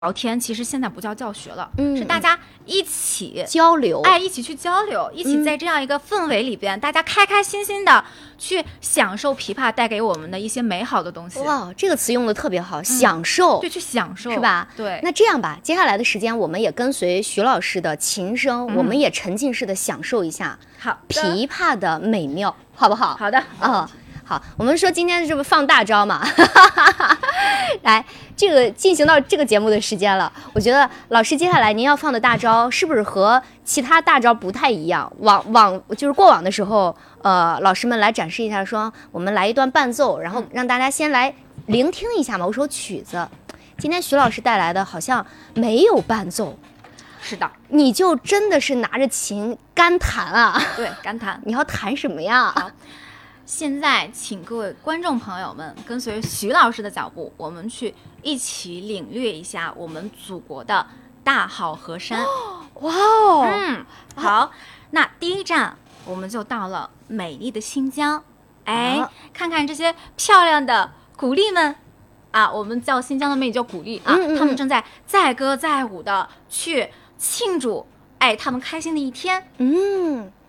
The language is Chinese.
聊天其实现在不叫教学了，是大家一起交流， 一起去交流，一起在这样一个氛围里边，大家开开心心的去享受琵琶带给我们的一些美好的东西。 哇，这个词用的特别好，享受， 对，去享受， 是吧？ 对。 那这样吧，接下来的时间我们也跟随徐老师的琴声，我们也沉浸式的享受一下琵琶的美妙，好不好？ 好的， 好，我们说今天这不放大招嘛，来，这个进行到这个节目的时间了，我觉得老师接下来您要放的大招是不是和其他大招不太一样？就是过往的时候，老师们来展示一下，说我们来一段伴奏，然后让大家先来聆听一下某首曲子。今天徐老师带来的好像没有伴奏。 是的， 你就真的是拿着琴干弹啊？ 对，干弹。 你要弹什么呀？ 好。现在请各位观众朋友们跟随徐老师的脚步，我们去一起领略一下我们祖国的大好河山。 哇哦， 好，那第一站我们就到了美丽的新疆，看看这些漂亮的古丽们啊，我们叫新疆的美叫古丽啊，他们正在载歌载舞的去庆祝他们开心的一天。